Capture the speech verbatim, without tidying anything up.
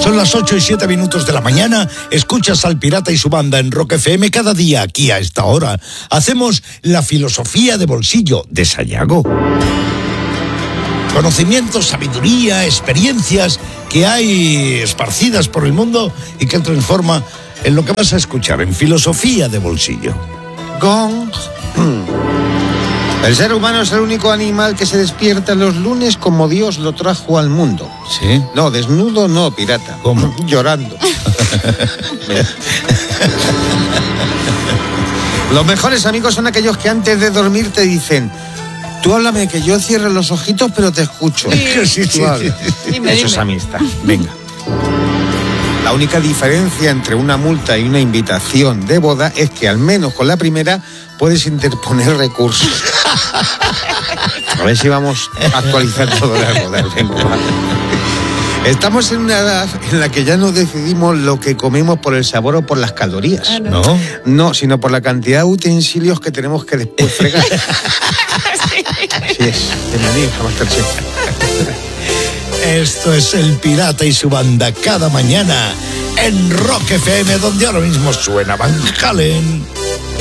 Son las ocho y siete minutos de la mañana. Escuchas al Pirata y su banda en Rock F M cada día aquí a esta hora. Hacemos la filosofía de bolsillo de Sayago. Conocimientos, sabiduría, experiencias que hay esparcidas por el mundo y que él transforma en lo que vas a escuchar en filosofía de bolsillo. Gong. El ser humano es el único animal que se despierta los lunes como Dios lo trajo al mundo. ¿Sí? No, desnudo no, pirata. ¿Cómo? Llorando. Los mejores amigos son aquellos que antes de dormir te dicen: tú háblame, que yo cierre los ojitos, pero te escucho. Sí, sí, sí. Dime, Eso es dime. amistad. Venga. La única diferencia entre una multa y una invitación de boda es que al menos con la primera puedes interponer recursos. A ver si vamos a actualizar todo las bodas. Venga, va. Estamos en una edad en la que ya no decidimos lo que comemos por el sabor o por las calorías. Ah, no. ¿No? No, sino por la cantidad de utensilios que tenemos que después fregar. Así es. Bienvenido a Masterchef. Esto es el Pirata y su banda cada mañana en Rock F M, donde ahora mismo suena Van Halen.